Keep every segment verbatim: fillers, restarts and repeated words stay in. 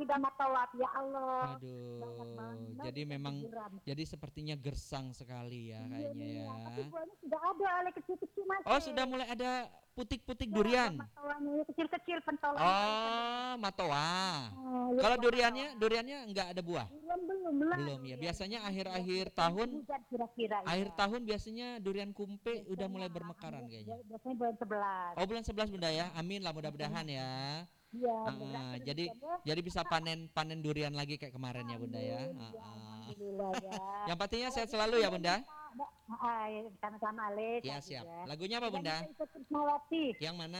sudah mau tawaf ya Allah. Aduh, jadi memang jadi sepertinya gersang sekali ya Iya kayaknya nih, ya. tapi buahnya sudah ada oleh kecil-kecil Oh, masih. sudah mulai ada putik-putik Ya, buah durian. matoannya kecil-kecil pentolan kali kan. Oh, matoa. Oh, ya Kalau buah duriannya, matoa. duriannya enggak ada buah. Belum belum lah Belum ya. duriannya. Biasanya Ya, akhir-akhir tunggu tahun, hujan kira-kira akhir ya. tahun biasanya durian kumpe udah Biasanya mulai bermekaran kayaknya. biasanya bulan sebelas. Oh, bulan sebelas Bunda ya. Amin lah Biasanya. mudah-mudahan ya. Iya, Heeh, mudah-mudahan jadi demikian ya. jadi bisa panen panen durian lagi kayak kemarin ya Bunda ya. Amin, ya Heeh. alhamdulillah ya. Yang pastinya Kalau sehat gitu selalu ya Bunda Bunda. minta, ah, ya, sama-sama Ale, Iya saya siap. juga. Lagunya apa Bunda Bunda? minta ikut Krismawati. Yang mana?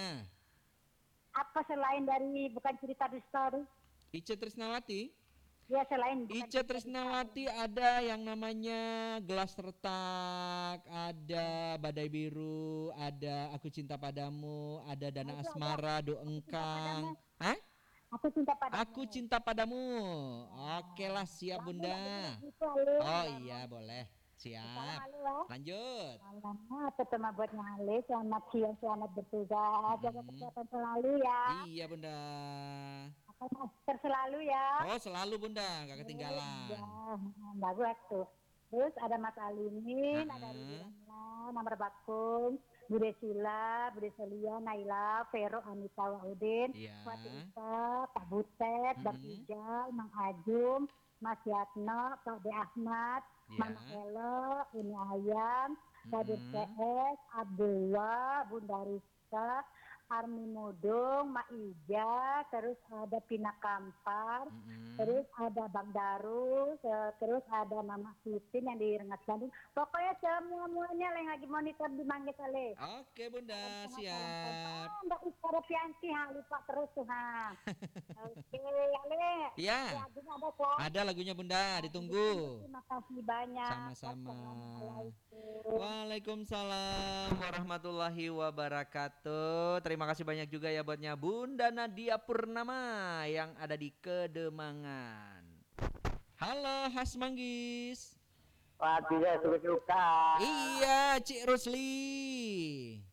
Apa selain dari bukan cerita di story? Ice Trisnawati. Ya selain bukan Ica cerita di story. Trisnawati ada yang namanya Gelas Retak, ada Badai Biru, ada Aku Cinta Padamu, ada Nah, Dana itu ada Asmara, Do aku cinta padamu. Engkang. Hah? Aku cinta padamu. Aku Cinta Padamu. Oke Nah, lah siap lagu lagu Bunda. lagu itu Ale. Oh Alamak. iya boleh. Salam Siap. Ale ya. Lanjut. Alamak, tetap buatnya Ale. Selamat siang, selamat bertugas. Jaga Mm-mm. kesehatan selalu ya. Iya Bunda. Pakai masker selalu ya. Oh selalu Bunda, nggak Ya, ketinggalan. bagus tuh. Terus ada Mas Alimin, ada Heeh. Ridwana, Namar Bakung, Bude Sila, Bude Selia, Naila, Vero, Anita, Waudin, Iya. Wati Ita, Pak Butet, Bang Mm-mm. Ijal, Mang Ajum, Mas Yatno, Pak De Ahmad, Iya. Mama Elo, Ini Ayam, Kadir P Mm-mm. S, Abdullah, Bunda Rizka, Armi Mudung, Mak Ija, terus ada Pina Kampar, Mm-mm. terus ada Bang Darus, eh, terus ada Mama Sitin yang di Rengas Bandung. Pokoknya semua-muanya yang lagi monitor di Manggis Ale. Oke Bunda, siap. Ah, Mbak Iskara Pianti, ha, lupa terus tuh ha. Oke, Ale. Iya, Lagunya ada kan? ada lagunya Bunda, Ditunggu, ditunggu. terima kasih banyak. Sama-sama. Wassalamualaikum. Waalaikumsalam warahmatullahi wabarakatuh. Terima kasih banyak juga ya buatnya Bunda Nadia Purnama yang ada di Kedemangan. Halo Has Manggis. Wah, tidak suka-suka. Iya, Cik Rusli.